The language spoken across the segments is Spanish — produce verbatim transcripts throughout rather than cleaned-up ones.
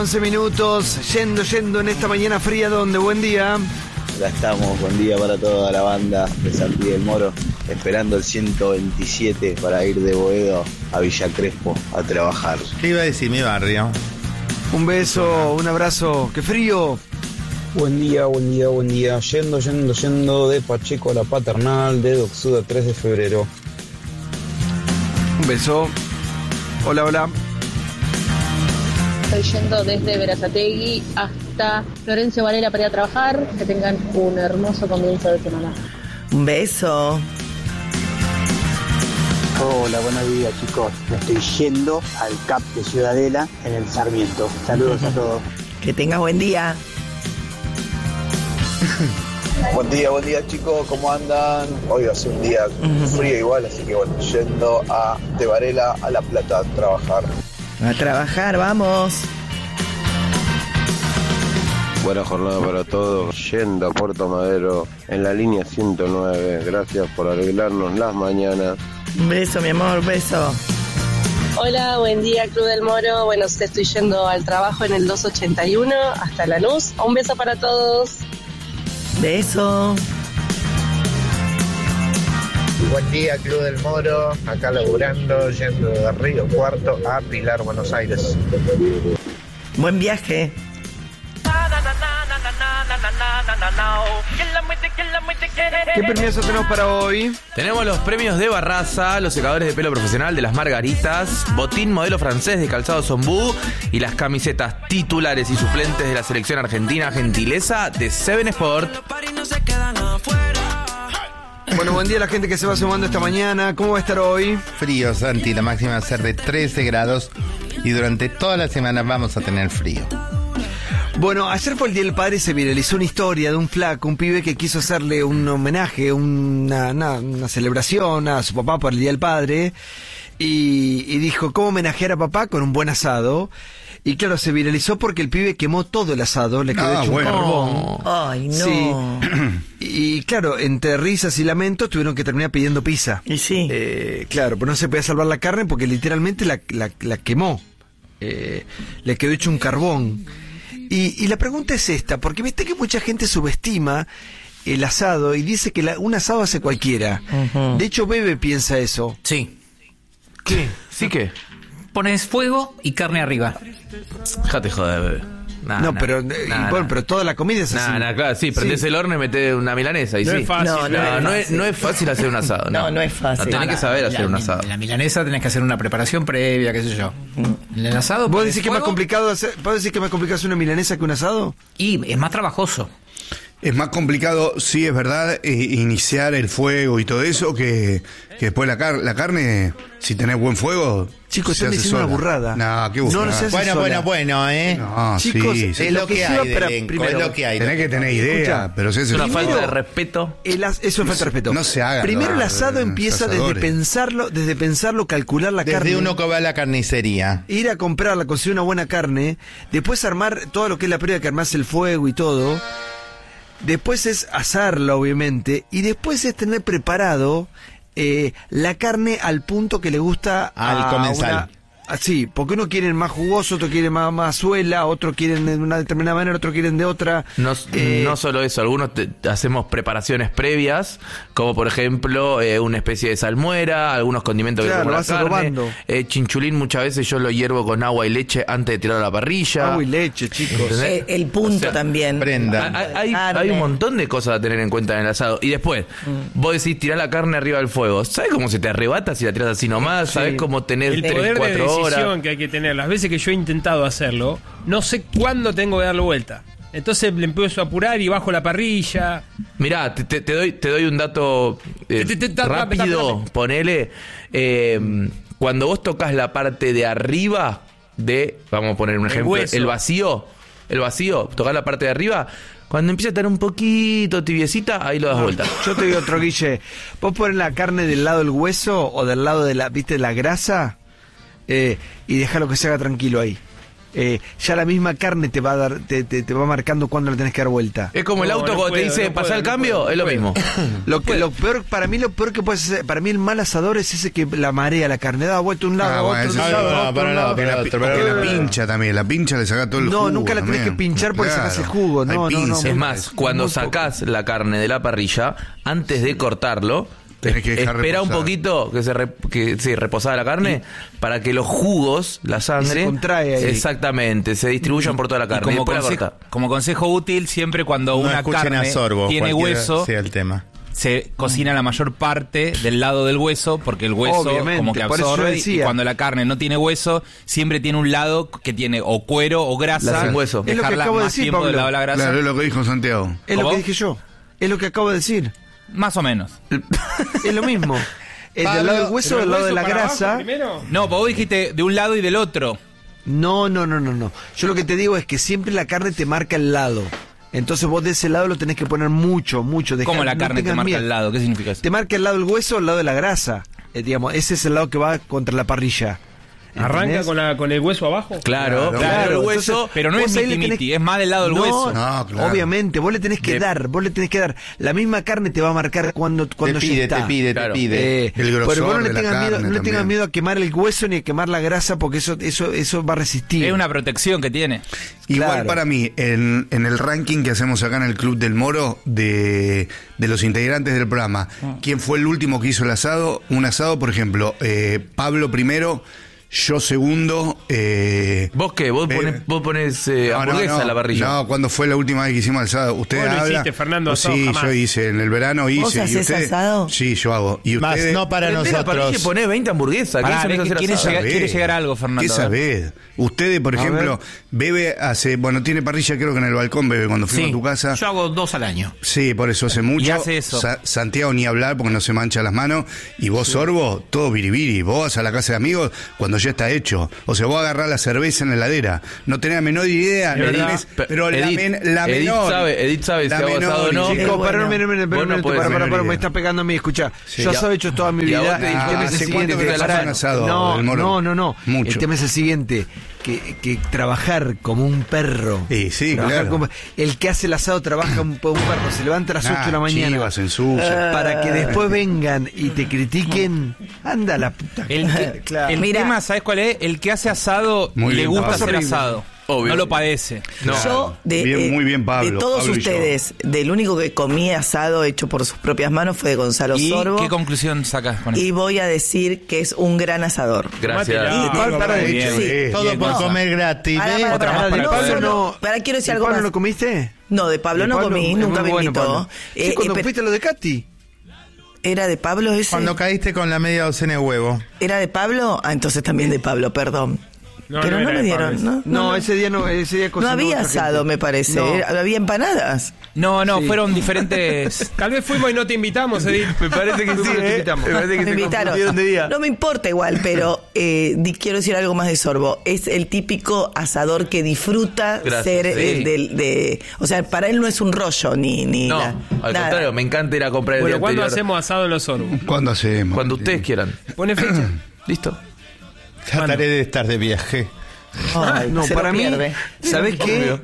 once minutos, yendo, yendo en esta mañana fría donde buen día. Ya estamos, buen día para toda la banda de Santi del Moro, esperando el ciento veintisiete para ir de Boedo a Villa Crespo a trabajar. ¿Qué iba a decir mi barrio? Un beso, un abrazo, qué frío. Buen día, buen día, buen día. Yendo, yendo, yendo de Pacheco a la Paternal, de Doxuda tres de febrero. Un beso. Hola, hola. Estoy yendo desde Berazategui hasta Florencio Varela para ir a trabajar. Que tengan un hermoso comienzo de semana. Un beso. Hola, buenos días, chicos. Me estoy yendo al C A P de Ciudadela en el Sarmiento. Saludos a todos. Que tengas buen día. Buen día, buen día chicos, ¿cómo andan? Hoy va a ser un día frío igual, así que bueno, yendo a de Varela a La Plata a trabajar. A trabajar, vamos. Buena jornada para todos, yendo a Puerto Madero en la línea ciento nueve. Gracias por arreglarnos las mañanas. Un beso, mi amor, un beso. Hola, buen día, Club del Moro. Bueno, estoy yendo al trabajo en el doscientos ochenta y uno hasta Lanús. Un beso para todos. Beso. Buen día, Club del Moro. Acá laburando, yendo de Río Cuarto a Pilar, Buenos Aires. Buen viaje. ¿Qué premios tenemos para hoy? Tenemos los premios de Barraza, los secadores de pelo profesional de las Margaritas, botín modelo francés de calzado Zombú y las camisetas titulares y suplentes de la selección argentina, gentileza de Seven Sport. Bueno, buen día a la gente que se va sumando esta mañana. ¿Cómo va a estar hoy? Frío, Santi, la máxima va a ser de trece grados y durante toda la semana vamos a tener frío. Bueno, ayer fue el Día del Padre y se viralizó una historia de un flaco, un pibe que quiso hacerle un homenaje, una, una, una celebración a su papá por el Día del Padre y, y dijo, ¿cómo homenajear a papá? Con un buen asado. Y claro, se viralizó porque el pibe quemó todo el asado, le quedó Ah, hecho bueno. un carbón. Ay, no. Sí. Y claro, entre risas y lamentos tuvieron que terminar pidiendo pizza. Y sí. Eh, claro, pero no se podía salvar la carne porque literalmente la, la, la quemó. Eh, le quedó hecho un carbón. Y, y la pregunta es esta, porque viste que mucha gente subestima el asado y dice que la, un asado hace cualquiera. Uh-huh. De hecho, Bebe piensa eso. Sí. ¿Qué? ¿Sí qué? Pones fuego y carne arriba. Déjate joder, Bebe. Nah, no, nah, pero, nah, y, nah. bueno, pero toda la comida es así. Nah, nah, claro, sí, prendés sí. el horno y metés una milanesa y no sí. Es fácil, no, no, no, es no, fácil. es, no es fácil hacer un asado. No, no, no es fácil. No, tenés la, que saber la, hacer la, un asado. La milanesa tenés que hacer una preparación previa, qué sé yo. En el asado. ¿Vos decís que es más fuego complicado hacer, ¿vos decís que es más complicado hacer una milanesa que un asado? Y es más trabajoso. Es más complicado, sí, es verdad, eh, iniciar el fuego y todo eso, que, que después la, car la carne, si tenés buen fuego. Chicos, están diciendo una burrada. No, qué burrada. No, no se hace Bueno, sola. bueno, bueno, ¿eh? No, Chicos, sí, Es sí. lo que, que hay lleva de para- elenco, primero, es lo que hay. Tenés que tener idea, Escucha, pero si Es es una el falta Primero, de respeto. El as- eso es falta de respeto. No se haga. Primero no, el asado los empieza desde asadores. pensarlo, desde pensarlo, calcular la Desde carne. uno que va a la carnicería. Ir a comprarla, conseguir una buena carne, después armar todo lo que es la previa, que armás el fuego y todo, después es asarla obviamente, y después es tener preparado eh, la carne al punto que le gusta Al a comensal. una- a- sí, porque uno quiere más jugoso, otro quiere más, más suela, otro quieren de una determinada manera, otro quieren de otra. No, Eh, no solo eso, algunos te- hacemos preparaciones previas, como por ejemplo eh, una especie de salmuera, algunos condimentos Claro, que le lo pongo a vas la carne. adobando. Eh, chinchulín muchas veces yo lo hiervo con agua y leche antes de tirarlo a la parrilla. Agua y leche, chicos. ¿Entendés? El, el punto O sea, también. Prenda. Hay, hay- Carne. hay un montón de cosas a tener en cuenta en el asado. Y después, vos decís tirar la carne arriba del fuego. ¿Sabés cómo se te arrebata si la tiras así nomás? Sí. ¿Sabés cómo tener El tres, poder de cuatro decisión horas? que hay que tener. Las veces que yo he intentado hacerlo, no sé cuándo tengo que darle vuelta. Entonces le empiezo a apurar y bajo la parrilla. Mirá, te, te- te doy, te doy un dato eh, Te- te- te- rápido. dame. Ponele, eh, cuando vos tocas la parte de arriba de, vamos a poner un El ejemplo, hueso. el vacío, el vacío, tocas la parte de arriba, cuando empieza a estar un poquito tibiecita, ahí lo das vuelta. Yo te digo otro, Guille. Vos pones la carne del lado del hueso o del lado de la, ¿viste? La grasa, eh, y dejalo que se haga tranquilo ahí. eh, ya la misma carne te va a dar, te, te, te va marcando cuándo le tenés que dar vuelta. Es como el No, auto no cuando puedo, te dice no pasar puedo, el no cambio, puedo, es lo no mismo. Lo que, lo peor, para mí lo peor que puede ser, para mí el mal asador es ese que la marea la carne, da vuelta un lado, Ah, a bueno, otro, ese un sí. lado, No, a otro, para un el lado, lado. para el La, otro, pi- para el porque otro. la pincha también, la pincha le saca todo el No, jugo. nunca la tenés también. que pinchar porque Claro. sacás el jugo, no, Hay no, no. pinza. Es más, cuando muy poco. sacás la carne de la parrilla, antes de cortarlo, Tenés que dejar espera un reposar. poquito que se re- que sí, reposada la carne para que los jugos, la sangre, se contrae ahí. exactamente, se distribuyan por toda la Y carne. Y como, después la consejo, corta. como consejo útil, siempre cuando No una escuchen carne a Sorbo, tiene cualquiera hueso, sea el tema. se cocina la mayor parte del lado del hueso, porque el hueso Obviamente, como que por eso yo absorbe, y decía. cuando la carne no tiene hueso, siempre tiene un lado que tiene o cuero o grasa. La sin hueso. Es lo que Dejarla acabo de más decir, tiempo del Pablo. lado de la grasa. Claro, es lo que dijo Santiago. Es lo ¿Cómo? que dije yo. Es lo que acabo de decir. Más o menos. Es lo mismo. El del Pablo, lado del hueso, ¿Pero del el lado de hueso la para abajo grasa. primero? No, pues vos dijiste de un lado y del otro. No, no, no, no, no. Yo lo que te digo es que siempre la carne te marca el lado. Entonces vos de ese lado lo tenés que poner mucho, mucho. Dejar- ¿Cómo la no carne te tengas marca miedo. el lado? ¿Qué significa eso? Te marca el lado del hueso o el lado de la grasa. Eh, digamos, ese es el lado que va contra la parrilla. ¿Arranca ¿Entendés? con, la, con el hueso abajo? Claro, Claro, claro, el entonces- hueso. Pero no es Vos ahí le miti tenés- miti, es más del lado del No, hueso. No, claro. Obviamente, vos le tenés que De- dar, vos le tenés que dar. La misma carne te va a marcar cuando, cuando Te ya pide, está. te pide, Claro. te pide. Eh, El grosor pero vos no le de la tengas miedo, carne no le tengas también. miedo a quemar el hueso ni a quemar la grasa porque eso, eso, eso va a resistir. Es una protección que tiene. Igual Claro. para mí, en, en el ranking que hacemos acá en el Club del Moro de, de los integrantes del programa, ¿quién fue el último que hizo el asado? Un asado, por ejemplo, eh, Pablo primero, yo segundo. Eh, ¿Vos qué? ¿Vos eh, ponés, vos ponés eh, no, no, hamburguesa no, en la parrilla? No, ¿cuándo fue la última vez que hicimos asado? ¿Usted Vos no habla? hiciste, Fernando, Oh, asado sí, jamás. yo hice, en el verano hice. ¿Vos ¿y hacés usted? asado? Sí, yo hago. ¿Y Más ustedes? no para Prendés la parrilla y nosotros. ponés veinte hamburguesas. Pará, ¿Qué ve se que quiere hacer llegar- asado? quiere llegar a algo, Fernando, ¿Qué a ver. sabés? Ustedes, por A ejemplo, bebe hace, bueno, tiene parrilla creo que en el balcón bebe cuando fuimos Sí, a tu casa. yo hago dos al año. Sí, por eso hace mucho. Y hace eso. Sa- Santiago ni hablar porque no se mancha las manos. Y vos, Sorbo, todo biribiri. Vos vas a la casa de amigos cuando ya está hecho. O sea, vos agarrás la cerveza en la heladera. No tenés la menor idea. no Edith, tenés- pe- pero la, Edith, men- la Edith menor. sabe, Edith sabe la si hago menor, asado o no. chico. Chicos, bueno. pará, mira, mira, Vos mira, no mira, podés pará, pará, tener pará, idea. me está pegando a mí, escuchá. Sí. Yo Y a- asado he hecho toda mi y a vida. vos te El dijo, tema es ¿hace el cuánto siguiente, que que te pará. hacen asado, no, del Moro? no, no, no. Mucho. El tema es el siguiente, que, que trabajar como un perro. Sí, sí, Trabajar claro. como- el que hace el asado trabaja un, un perro, se levanta a las Ah, ocho de la mañana. chivas, ensucia. Para que después vengan y te critiquen. Anda la puta. El, que- Claro. el Mira. tema, ¿sabes cuál es? El que hace asado Muy le bien, gusta Pablo. hacer Horrible. asado. Obvio. No lo padece. No. Yo, de, Bien, eh, muy bien, Pablo, de todos Pablo y yo. ustedes, del único que comí asado hecho por sus propias manos fue de Gonzalo ¿Y Sorbo. qué conclusión sacas con eso? Y voy a decir que es un gran asador. Gracias. Mátela. Y Pablo, pará, Muy de bien. hecho, Sí. Eh, Todo Bien, por no. comer gratis. Para, ¿ves? para, Otra para, más de para no, Pablo solo- no- para, quiero decir ¿De algo Pablo más. no comiste? No, de Pablo De no Pablo comí, es nunca muy me bueno, invitó. Pablo. Eh, Sí, cuando eh, pe- fuiste a lo de Katy. ¿Era de Pablo ese? Cuando caíste con la media docena de huevo. ¿Era de Pablo? Ah, entonces también de Pablo, perdón. No, Pero no no, era me de Pablo dieron, ese. ¿no? No, ese día no, ese día No cocinó había otra asado, gente. me parece. No. Era- había empanadas. No, no, Sí. fueron diferentes. Tal vez fuimos y no te invitamos, Edith. Me parece que sí, Te ¿eh? invitamos. Me parece que Me se invitaron. confundieron de día. No me importa igual, pero eh, di- quiero decir algo más de Sorbo. Es el típico asador que disfruta Gracias, ser sí. el del... De, o sea, para él no es un rollo ni, ni No, la- al nada. contrario, me encanta ir a comprar el Bueno, día ¿cuándo anterior. hacemos asado en los Sorbos? ¿Cuándo hacemos? Cuando ustedes quieran. Pone fecha. Listo. Trataré de estar de viaje. Ay, No, se para lo mí, pierde. ¿sabés qué? Obvio.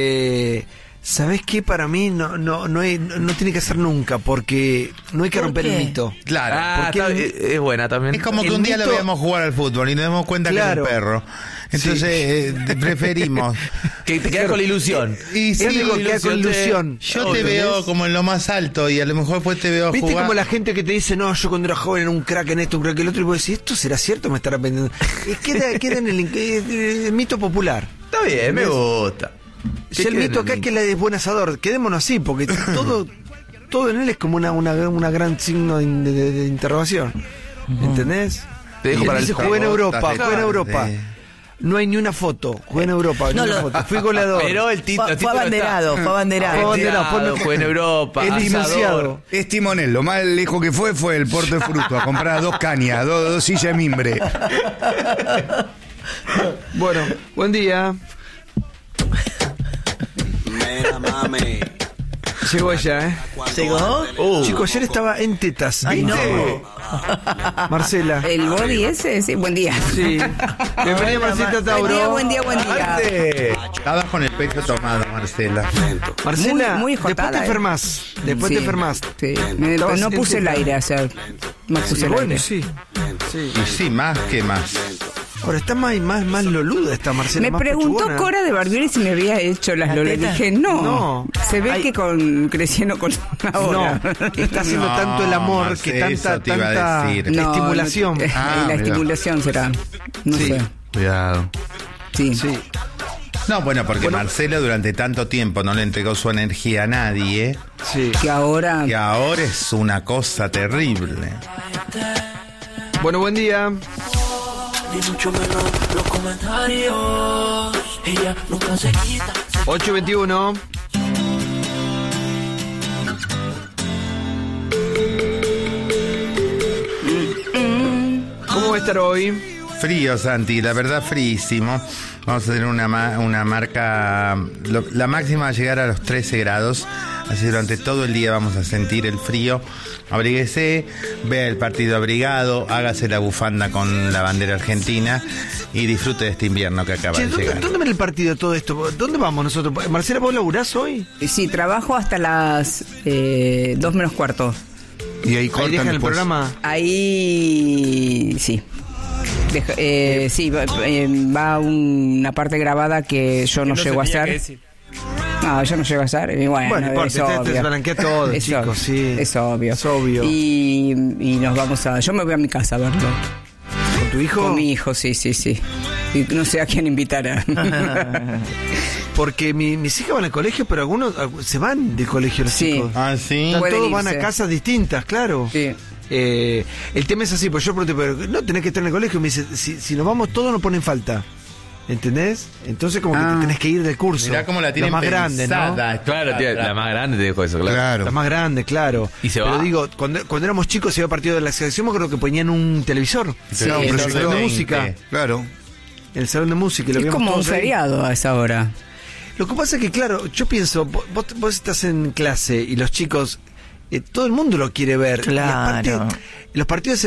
Eh, ¿Sabés qué? Para mí no, no, no, hay- no tiene que ser nunca, porque no hay que ¿Por romper qué? el mito. Claro. Ah, porque está- el- es, es buena también. Es como que el un día mito- lo veíamos jugar al fútbol y nos damos cuenta Claro. que es un perro. Entonces eh, te preferimos. Que te quedas con la ilusión. Y Él sí, dijo que queda con ilusión. yo te ¿Entendés? veo como en lo más alto y a lo mejor después te veo ¿Viste jugar. como la gente que te dice, no, yo cuando era joven era un crack en esto, un crack en el otro, y vos decís, ¿esto será cierto o me estará vendiendo? Eh, Queda, queda en el, eh, el mito popular. Está bien, me gusta. Si el mito acá es que él es buen asador, quedémonos así, porque todo, todo en él es como una, una, una gran signo de, de- de interrogación. ¿Entendés? Te dejo Y él para el dice, juego. jugué en Europa, Estás de jugué en tarde. Europa. No hay ni una foto, jugué en Europa, No, ni una lo- foto. Fui goleador. Pero el título. Fue, el fue título abanderado, está. fue abanderado. Fue abanderado, Abanderado, fue- fue en Europa. Es asador. licenciado. Es timonel, lo más lejos que fue fue el Puerto de Fruto, a comprar dos cañas, dos, dos sillas de mimbre. Bueno, buen día. Mira, mami, Llegó ella, ¿eh? ¿Llegó? Uh. Chicos, ayer estaba en tetas. Ay, ¿viste? no. Marcela. El body ese, sí, buen día. Sí. Bienvenida, Marcela Tauro. Buen día, buen día, buen día. Estabas con el pecho tomado, Marcela. Marcela, Muy- muy después escotada, te eh. enfermas. Después Sí. te enfermas. Sí. Me- Estabas no en puse el tetas. aire ayer. No puse Sí, el bueno, aire. sí. Sí. Y sí, más que más. Ahora está más, más, más loluda esta Marcela. Me más preguntó pechugona. Cora de Barbieri si me había hecho las ¿La lolas. teta? Dije, no. No. Se ve Ay. que con creciendo con ahora. No, está haciendo No, tanto el amor Marce, que tanta, eso te iba a tanta decir. No, estimulación. no, eh, Ah, la mira. estimulación será. No Sí. sé. Cuidado. Sí. Sí. No, bueno, porque Marcela durante tanto tiempo no le entregó su energía a nadie, Sí. Que ahora. que ahora es una cosa terrible. Bueno, buen día. ocho veintiuno. ¿Cómo va a estar hoy? Frío, Santi, la verdad fríísimo. Vamos a tener una, ma- una marca, lo- la máxima va a llegar a los trece grados, así durante todo el día vamos a sentir el frío. Abríguese, vea el partido abrigado, hágase la bufanda con la bandera argentina y disfrute de este invierno que acaba Che, de ¿dónde, llegar. ¿Dónde ven el partido todo esto? ¿Dónde vamos nosotros? Marcela, ¿vos laburás hoy? Sí, trabajo hasta las eh, dos menos cuarto. Y ahí Ahí cortan dejan el después. programa. Ahí sí. Deja- eh, sí, va, eh, va una parte grabada que yo no, Que se llego a tenía que hacer. decir. No, yo no llego a hacer. Y bueno, Bueno, no importa, es te- te obvio. desblanquea todo, Es chicos, obvio, sí. Es obvio. Es obvio. Y, y nos vamos a. Yo me voy a mi casa a verlo. ¿Con tu hijo? Con mi hijo, sí, sí, sí. Y no sé a quién invitar. Porque mi- mis hijas van al colegio, pero algunos algu- se van del colegio los Sí. chicos. Ah, sí. Están Pueden todos van a irse. casas distintas, claro. Sí. Eh, el tema es así, pues yo pregunté, pero no tenés que estar en el colegio. Me dice, si, si nos vamos todos nos ponen falta. ¿Entendés? Entonces como que Ah. te tenés que ir del curso. Mirá cómo la tienen más grande, ¿no? pensada. Claro, tía, la más grande te dijo eso, claro. Claro. La más grande, claro. Y se Pero va. digo, cuando, cuando éramos chicos y iba partido de la selección, creo que ponían un televisor. Sí, en el el salón de veinte. música. Claro. En el salón de música. Y lo Es veíamos como un todos ahí. feriado a esa hora. Lo que pasa es que, claro, yo pienso, vos, vos- vos estás en clase y los chicos, eh, todo el mundo lo quiere ver. Y Claro. aparte, los partidos de